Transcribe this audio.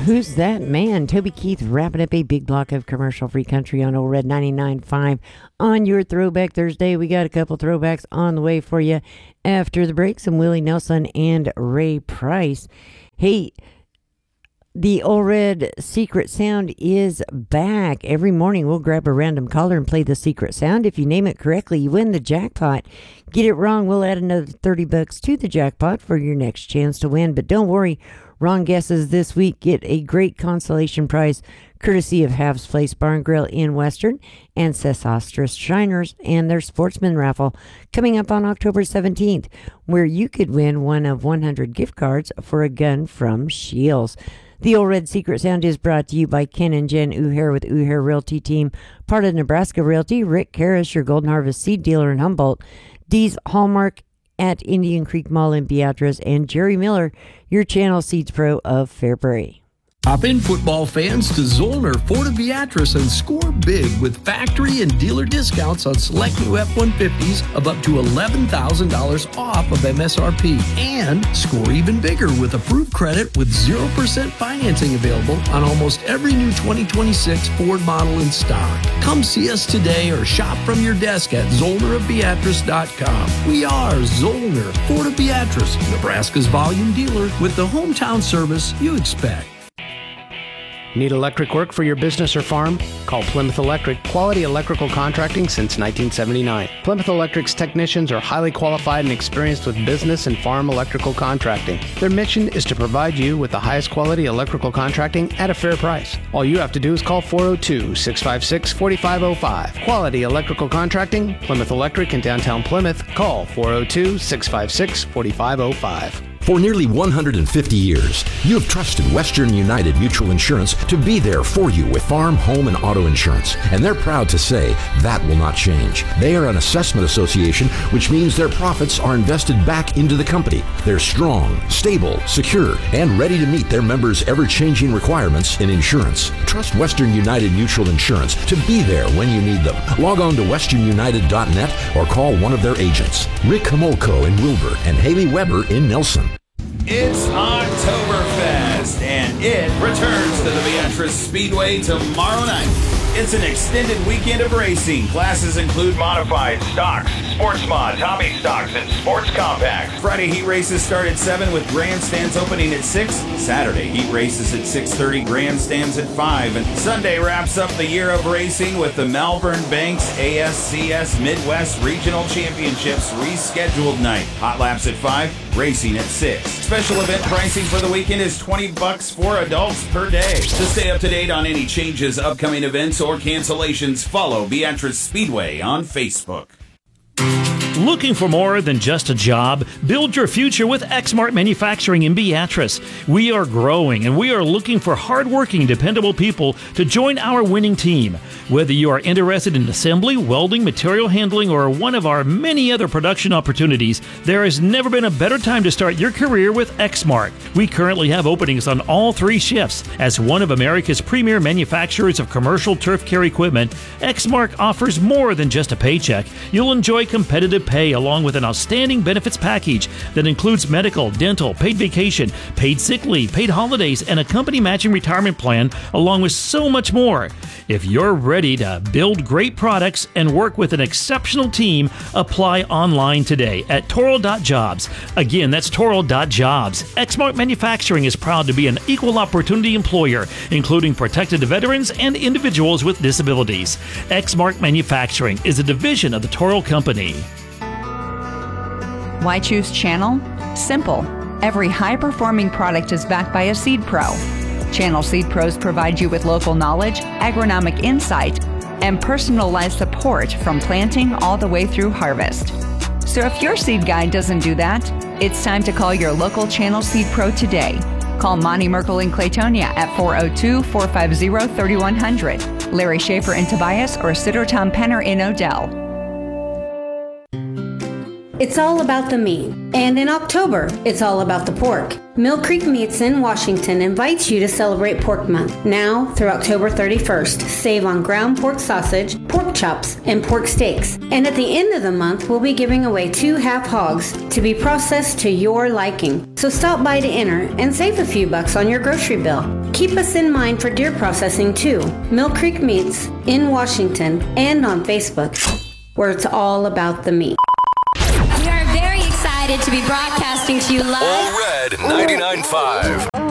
Who's That Man? Toby Keith wrapping up a big block of commercial-free country on Old Red 99.5 on your Throwback Thursday. We got a couple throwbacks on the way for you after the break. Some Willie Nelson and Ray Price. Hey, the Old Red Secret Sound is back. Every morning we'll grab a random caller and play the secret sound. If you name it correctly, you win the jackpot. Get it wrong, we'll add another $30 to the jackpot for your next chance to win. But don't worry, wrong guesses this week get a great consolation prize courtesy of Habs Place Bar and Grill in Western and Sesostris Shiners and their Sportsman Raffle coming up on October 17th, where you could win one of 100 gift cards for a gun from Shields. The Old Red Secret Sound is brought to you by Ken and Jen Uhair with Uhair Realty Team, part of Nebraska Realty, Rick Karras, your Golden Harvest seed dealer in Humboldt, Dee's Hallmark at Indian Creek Mall in Beatrice, and Jerry Miller, your Channel Seeds Pro of Fairbury. Hop in, football fans, to Zollner Ford of Beatrice and score big with factory and dealer discounts on select new F-150s of up to $11,000 off of MSRP. And score even bigger with approved credit with 0% financing available on almost every new 2026 Ford model in stock. Come see us today or shop from your desk at ZollnerofBeatrice.com. We are Zollner Ford of Beatrice, Nebraska's volume dealer with the hometown service you expect. Need electric work for your business or farm? Call Plymouth Electric, quality electrical contracting since 1979. Plymouth Electric's technicians are highly qualified and experienced with business and farm electrical contracting. Their mission is to provide you with the highest quality electrical contracting at a fair price. All you have to do is call 402-656-4505. Quality electrical contracting, Plymouth Electric in downtown Plymouth. Call 402-656-4505. For nearly 150 years, you have trusted Western United Mutual Insurance to be there for you with farm, home, and auto insurance. And they're proud to say that will not change. They are an assessment association, which means their profits are invested back into the company. They're strong, stable, secure, and ready to meet their members' ever-changing requirements in insurance. Trust Western United Mutual Insurance to be there when you need them. Log on to westernunited.net or call one of their agents. Rick Homolko in Wilbur and Haley Weber in Nelson. It's Oktoberfest, and it returns to the Beatrice Speedway tomorrow night. It's an extended weekend of racing. Classes include modified, stocks, sports mod, hobby stocks, and sports compacts. Friday heat races start at 7 with grandstands opening at 6. Saturday heat races at 6:30, grandstands at 5. And Sunday wraps up the year of racing with the Malvern Banks ASCS Midwest Regional Championships rescheduled night. Hot laps at 5, racing at 6. Special event pricing for the weekend is $20 for adults per day. To stay up to date on any changes, upcoming events, or cancellations, follow Beatrice Speedway on Facebook. Looking for more than just a job? Build your future with Exmart Manufacturing in Beatrice. We are growing and we are looking for hardworking, dependable people to join our winning team. Whether you are interested in assembly, welding, material handling, or one of our many other production opportunities, there has never been a better time to start your career with Exmart. We currently have openings on all 3 shifts. As one of America's premier manufacturers of commercial turf care equipment, Exmart offers more than just a paycheck. You'll enjoy competitive pay along with an outstanding benefits package that includes medical, dental, paid vacation, paid sick leave, paid holidays, and a company matching retirement plan, along with so much more. If you're ready to build great products and work with an exceptional team, apply online today at Toro.jobs. Again, that's Toro.jobs. Exmart Manufacturing is proud to be an equal opportunity employer, including protected veterans and individuals with disabilities. Exmart Manufacturing is a division of the Toro Company. Why choose Channel? Simple. Every high-performing product is backed by a Seed Pro. Channel Seed Pros provide you with local knowledge, agronomic insight, and personalized support from planting all the way through harvest. So if your seed guide doesn't do that, it's time to call your local Channel Seed Pro today. Call Monty Merkel in Claytonia at 402-450-3100, Larry Schaefer in Tobias, or Sitter Tom Penner in Odell. It's all about the meat. And in October, it's all about the pork. Mill Creek Meats in Washington invites you to celebrate Pork Month. Now through October 31st, save on ground pork sausage, pork chops, and pork steaks. And at the end of the month, we'll be giving away 2 half hogs to be processed to your liking. So stop by to enter and save a few bucks on your grocery bill. Keep us in mind for deer processing too. Mill Creek Meats in Washington and on Facebook, where it's all about the meat. We are very excited to be broadcasting to you live. All Red 99.5.